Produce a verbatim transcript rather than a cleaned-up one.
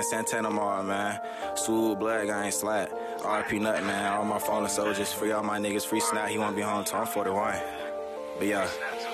Santana Mall, man. Swoop, Blood Gang, Slat. R P Nut, man. All my fallen soldiers. Free all my niggas. Free Snap. He won't be home till I'm forty-one. But yeah.